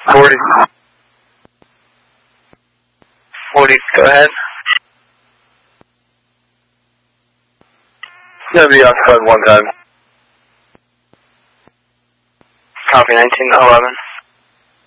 40. 40, go ahead. Gonna be occupied one time. Copy, 1911.